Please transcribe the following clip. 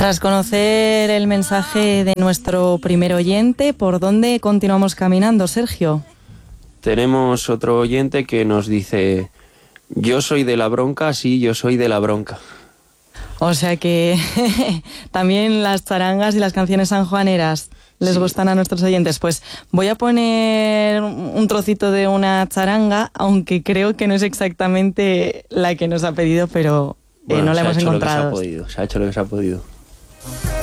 Tras conocer el mensaje de nuestro primer oyente, ¿por dónde continuamos caminando, Sergio? Tenemos otro oyente que nos dice: yo soy de la bronca, sí, yo soy de la bronca. O sea que también las charangas y las canciones sanjuaneras les gustan a nuestros oyentes. Pues voy a poner un trocito de una charanga, aunque creo que no es exactamente la que nos ha pedido, pero Bueno, no la hemos encontrado. Se ha hecho lo que se ha podido.